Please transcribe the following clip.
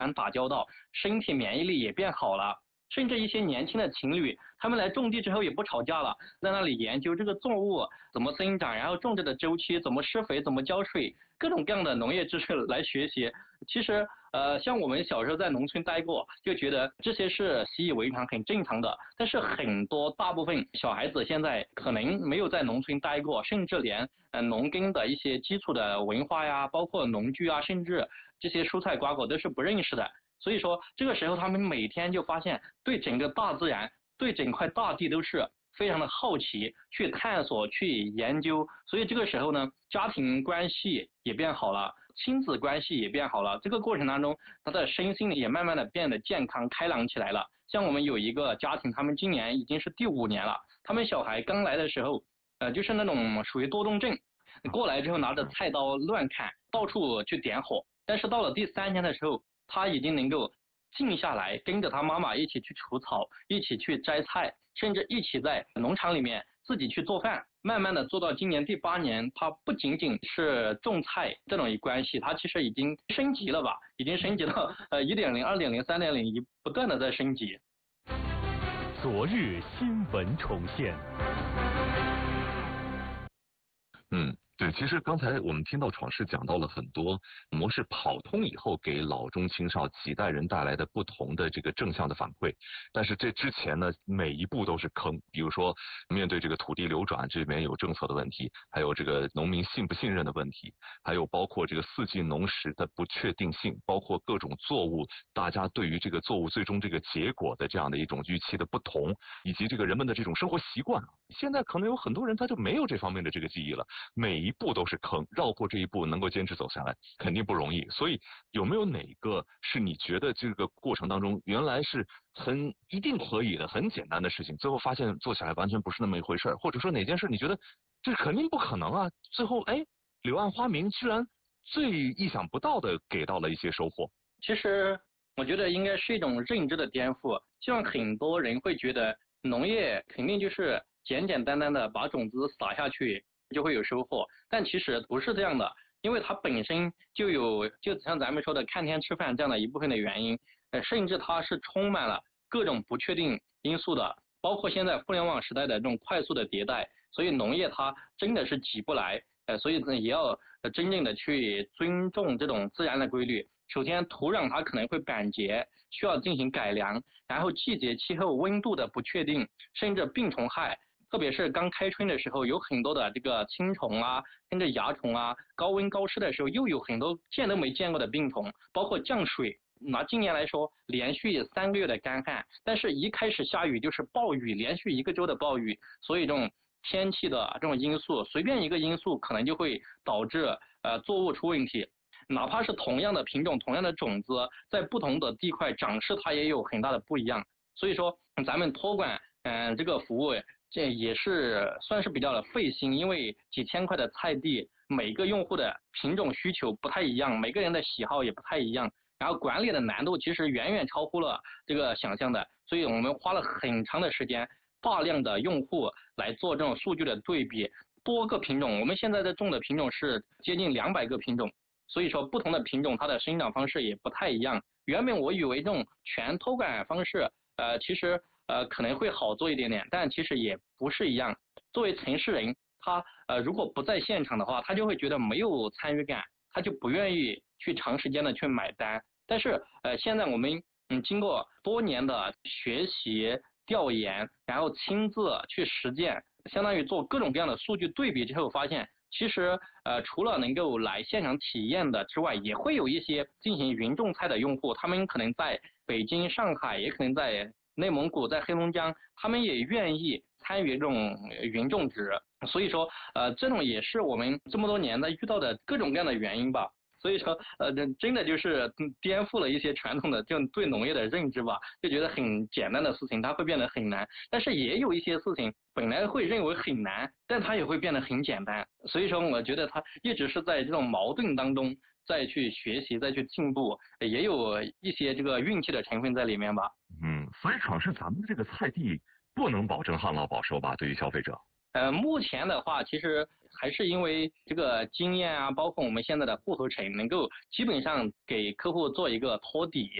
打交道，身体免疫力也变好了。甚至一些年轻的情侣，他们来种地之后也不吵架了，在那里研究这个作物怎么生长，然后种植的周期，怎么施肥，怎么浇水，各种各样的农业知识来学习。其实像我们小时候在农村待过，就觉得这些是习以为常很正常的。但是大部分小孩子现在可能没有在农村待过，甚至连农耕的一些基础的文化呀，包括农具啊，甚至这些蔬菜瓜果都是不认识的。所以说这个时候他们每天就发现对整个大自然，对整块大地都是非常的好奇，去探索，去研究。所以这个时候呢，家庭关系也变好了，亲子关系也变好了。这个过程当中，他的身心也慢慢的变得健康开朗起来了。像我们有一个家庭，他们今年已经是第5年了，他们小孩刚来的时候就是那种属于多动症，过来之后拿着菜刀乱砍，到处去点火。但是到了第3天的时候，他已经能够静下来，跟着他妈妈一起去除草，一起去摘菜，甚至一起在农场里面自己去做饭。慢慢的做到今年第8年，他不仅仅是种菜这种关系，他其实已经升级了吧，已经升级到1.0、2.0、3.0，不断的在升级。 昨日新闻重现。 对，其实刚才我们听到闯世讲到了很多模式跑通以后给老中青少几代人带来的不同的这个正向的反馈，但是这之前呢，每一步都是坑。比如说面对这个土地流转，这里面有政策的问题，还有这个农民信不信任的问题，还有包括这个4季农时的不确定性，包括各种作物大家对于这个作物最终这个结果的这样的一种预期的不同，以及这个人们的这种生活习惯。现在可能有很多人他就没有这方面的这个记忆了，每一步都是坑，绕过这一步能够坚持走下来肯定不容易。所以有没有哪个是你觉得这个过程当中原来是一定可以的很简单的事情，最后发现做起来完全不是那么一回事，或者说哪件事你觉得这肯定不可能啊，最后柳暗花明，居然最意想不到的给到了一些收获。 其实我觉得应该是一种认知的颠覆，像很多人会觉得农业肯定就是简简单单的把种子撒下去就会有收获，但其实不是这样的，因为它本身就像咱们说的看天吃饭这样的一部分的原因，甚至它是充满了各种不确定因素的，包括现在互联网时代的这种快速的迭代，所以农业它真的是挤不来，所以呢也要真正的去尊重这种自然的规律。首先土壤它可能会板结，需要进行改良，然后季节气候温度的不确定，甚至病虫害，特别是刚开春的时候有很多的这个青虫啊，甚至蚜虫啊，高温高湿的时候又有很多见都没见过的病虫，包括降水。拿今年来说，连续3个月的干旱，但是一开始下雨就是暴雨，连续1个周的暴雨，所以这种天气的这种因素，随便一个因素可能就会导致作物出问题。哪怕是同样的品种、同样的种子，在不同的地块长势它也有很大的不一样。所以说咱们托管这个服务这也是算是比较的费心，因为几千块的菜地，每个用户的品种需求不太一样，每个人的喜好也不太一样，然后管理的难度其实远远超乎了这个想象的，所以我们花了很长的时间，大量的用户来做这种数据的对比，多个品种，我们现在在种的品种是接近200个品种，所以说不同的品种它的生长方式也不太一样。原本我以为这种全托管方式其实可能会好做一点点，但其实也不是一样。作为城市人，他如果不在现场的话，他就会觉得没有参与感，他就不愿意去长时间的去买单。但是现在我们经过多年的学习调研，然后亲自去实践，相当于做各种各样的数据对比之后，发现其实除了能够来现场体验的之外，也会有一些进行云种菜的用户，他们可能在北京、上海，也可能在内蒙古、在黑龙江，他们也愿意参与这种云种植。所以说这种也是我们这么多年遇到的各种各样的原因吧。所以说真的就是颠覆了一些传统的这种对农业的认知吧，就觉得很简单的事情它会变得很难，但是也有一些事情本来会认为很难，但它也会变得很简单。所以说我觉得它一直是在这种矛盾当中再去学习再去进步，也有一些这个运气的成分在里面吧。 所以闯世咱们这个菜地不能保证旱涝保收吧，对于消费者。 目前的话，其实还是因为这个经验啊，包括我们现在的户头层能够基本上给客户做一个托底。